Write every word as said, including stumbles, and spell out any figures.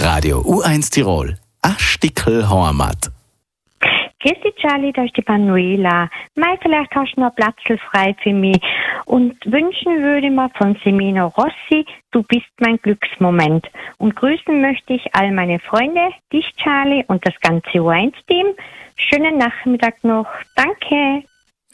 Radio U eins Tirol, a Stickel Heimat. Grüß dich, Charlie, da ist die Manuela. Mei, vielleicht hast du noch Platz frei für mich. Und wünschen würde ich mir von Semino Rossi, du bist mein Glücksmoment. Und grüßen möchte ich all meine Freunde, dich, Charlie, und das ganze U eins Team. Schönen Nachmittag noch. Danke.